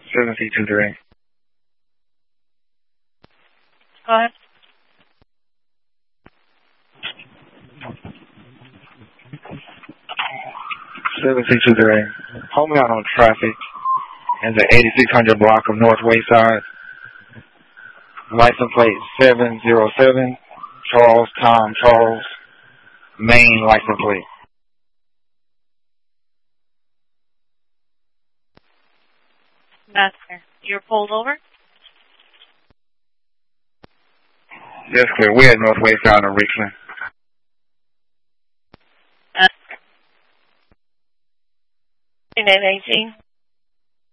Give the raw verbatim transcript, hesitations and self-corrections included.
seven C two three. Go ahead. seven C two three. Hold me out on traffic in the eighty-six hundred block of North Wayside. License plate seven zero seven. Charles Tom Charles. Main license plate. That's clear. You're pulled over? That's clear. We're at North Wayside in Richland. That's clear. eighteen.